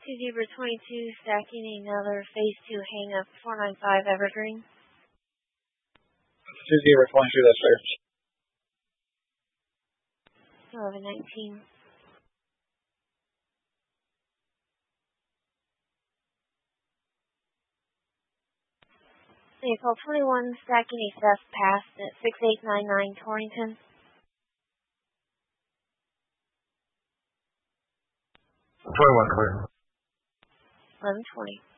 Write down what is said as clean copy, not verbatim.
2 Zebra 22, stacking another phase 2 hang up 495 Evergreen. 2 Zebra 22, that's fair. 1119. Vehicle 21, stacking a theft pass at 6899 Torrington. 21 clear. 1120.